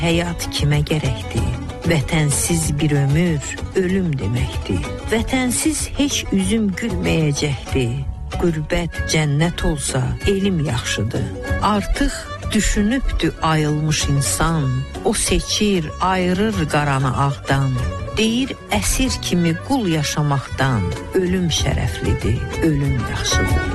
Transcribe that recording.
Həyat kimə gərəkdir? Vətənsiz bir ömür ölüm deməkdir. Vətənsiz heç üzüm gülməyəcəkdir. Qürbət cənnət olsa elm yaxşıdır. Artıq düşünübdü ayılmış insan. O seçir, ayırır qaranı ağdan. Deyir əsir kimi qul yaşamaqdan ölüm şərəflidir, ölüm yaxşıdır.